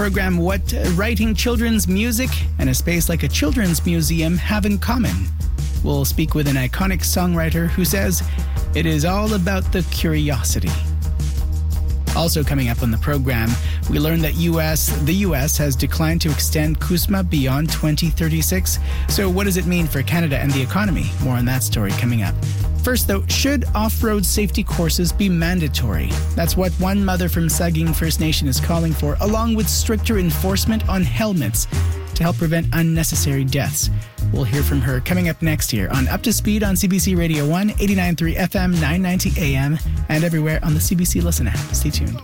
Program what writing children's music and a space like a children's museum have in common. We'll speak with an iconic songwriter who says it is all about the curiosity. Also coming up on the program, we learned that the U.S. has declined to extend CUSMA beyond 2036. So what does it mean for Canada and the economy? More on that story coming up. First, though, should off-road safety courses be mandatory? That's what one mother from Saging First Nation is calling for, along with stricter enforcement on helmets to help prevent unnecessary deaths. We'll hear from her coming up next here on Up to Speed on CBC Radio 1, 89.3 FM, 990 AM, and everywhere on the CBC Listen app. Stay tuned.